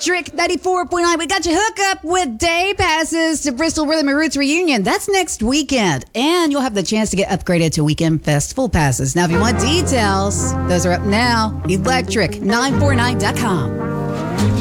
Electric 94.9. We got you hooked up with day passes to Bristol Rhythm and Roots Reunion. That's next weekend. And you'll have the chance to get upgraded to Weekend Festival passes. Now, if you want details, those are up now. Electric949.com.